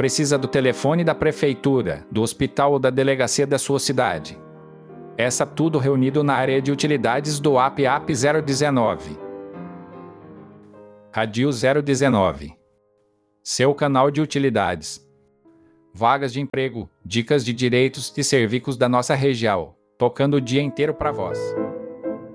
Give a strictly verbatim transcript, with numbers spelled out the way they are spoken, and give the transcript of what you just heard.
Precisa do telefone da prefeitura, do hospital ou da delegacia da sua cidade. Essa tudo reunido na área de utilidades do app App zero dezenove. Radio zero dezenove. Seu canal de utilidades. Vagas de emprego, dicas de direitos e serviços da nossa região, tocando o dia inteiro para vós.